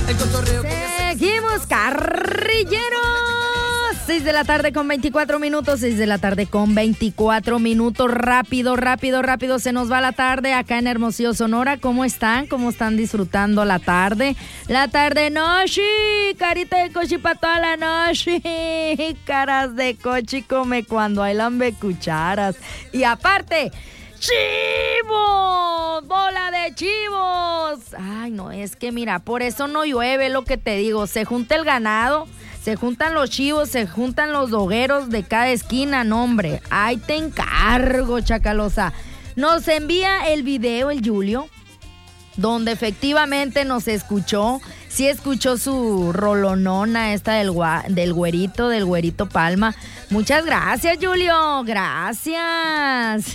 Seguimos, carrilleros. 6 de la tarde con 24 minutos. 6 de la tarde con 24 minutos. Rápido se nos va la tarde acá en Hermosillo, Sonora. ¿Cómo están? ¿Cómo están disfrutando la tarde? La tarde noche. Carita de cochi para toda la noche. Caras de cochi come cuando hay lambe cucharas. Y aparte, ¡chivos! ¡Bola de chivos! Ay, no, es que mira, por eso no llueve, lo que te digo. Se junta el ganado, se juntan los chivos, se juntan los dogueros de cada esquina, no, hombre. Ahí te encargo, Chacalosa. Nos envía el video el Julio, donde efectivamente nos escuchó. Sí escuchó su rolonona esta del güerito Palma. Muchas gracias, Julio. Gracias.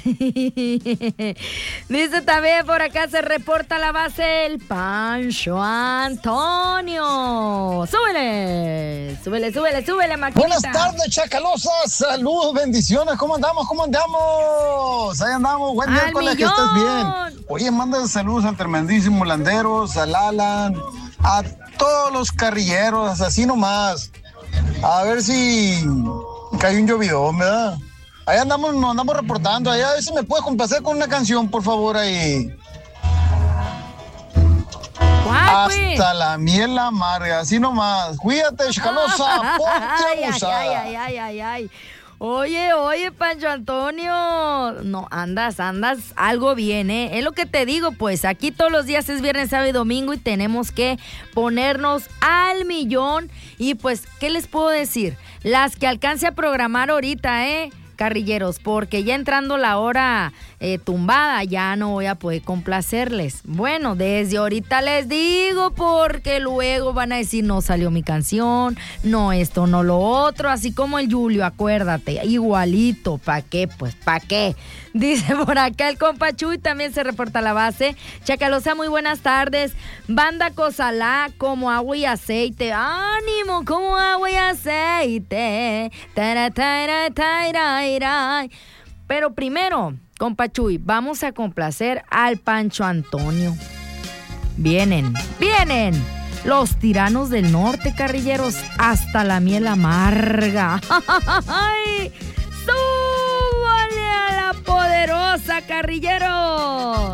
Dice también por acá, se reporta la base el Pancho Antonio. Súbele, maquinita. Buenas tardes, Chacalosa. Saludos, bendiciones. ¿Cómo andamos? Ahí andamos. Buen miércoles, que estés bien. Oye, manda saludos al tremendísimo Landeros, al Alan, a todos los carrilleros, así nomás. A ver si cae un llovidón, ¿verdad? Ahí andamos, nos andamos reportando. Ahí a ver si me puedes complacer con una canción, por favor, ahí. ¿Cuál, hasta la miel amarga, así nomás. Cuídate, Chacalosa, ponte abusada. Ay. Oye, Pancho Antonio, no, andas algo bien, ¿eh? Es lo que te digo, pues, aquí todos los días es viernes, sábado y domingo y tenemos que ponernos al millón. Y pues, ¿qué les puedo decir? Las que alcance a programar ahorita, carrilleros, porque ya entrando la hora tumbada, ya no voy a poder complacerles. Bueno, desde ahorita les digo, porque luego van a decir, no salió mi canción, no esto, no lo otro, así como el Julio, acuérdate, igualito. ¿Para qué? Pues, ¿para qué? Dice por acá el compa Chuy, también se reporta a la base. Chacalosa, muy buenas tardes. Banda Cozalá, como agua y aceite. ¡Ánimo! Como agua y aceite. Pero primero, compa Chuy, vamos a complacer al Pancho Antonio. Vienen los tiranos del norte, carrilleros, hasta la miel amarga. ¡Ay! ¡Súbale a la poderosa, carrilleros!